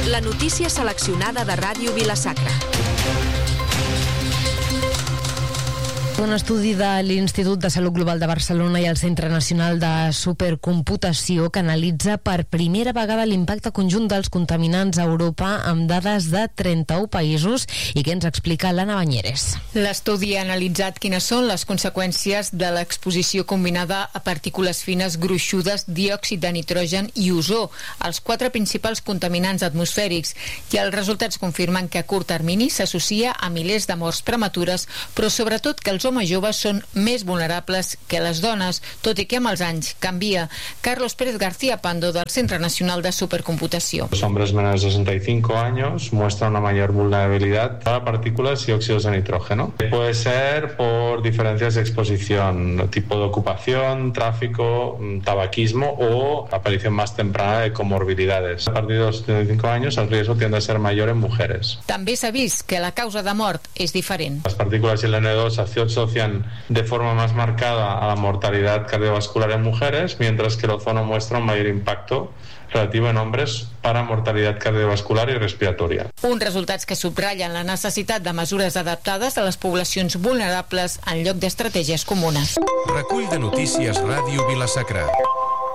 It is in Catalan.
La notícia seleccionada de Ràdio Vila-sacra. Un estudi de l'Institut de Salut Global de Barcelona i el Centre Nacional de Supercomputació que analitza per primera vegada l'impacte conjunt dels contaminants a Europa amb dades de 31 països i que ens explica l'Anna Banyeres. L'estudi ha analitzat quines són les conseqüències de l'exposició combinada a partícules fines gruixudes, diòxid de nitrogen i ozó, els 4 principals contaminants atmosfèrics, i els resultats confirmen que a curt termini s'associa a milers de morts prematures, però sobretot que els homes joves són més vulnerables que les dones, tot i que amb els anys canvia. Carlos Pérez García Pando, del Centre Nacional de Supercomputació. Los hombres menores de 65 años muestran una mayor vulnerabilidad a partículas y óxidos de nitrógeno. Puede ser por diferencias de exposición, tipo de ocupación, tráfico, tabaquismo o aparición más temprana de comorbilidades. A partir de los 75 años el riesgo tiende a ser mayor en mujeres. També s'ha vist que la causa de mort és diferent. Las partículas y el N2 asocian de forma más marcada a la mortalidad cardiovascular en mujeres, mientras que el ozono muestra un mayor impacto relativo en hombres para mortalidad cardiovascular y respiratoria. Uns resultats que subratllen la necessitat de mesures adaptades a les poblacions vulnerables en lloc d'estratègies comunes. Recull de notícies Ràdio Vila-sacra.